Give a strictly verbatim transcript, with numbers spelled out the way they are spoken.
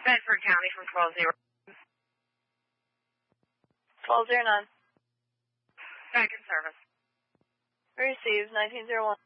Bedford County from twelve zero. twelve zero nine. Back in service. Received, nineteen zero one.